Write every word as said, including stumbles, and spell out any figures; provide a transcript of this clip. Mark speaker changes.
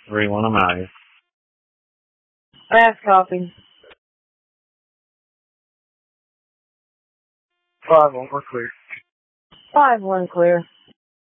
Speaker 1: Three one, I'm out of here.
Speaker 2: Fast copy.
Speaker 3: Five one, we're clear.
Speaker 2: Five one clear.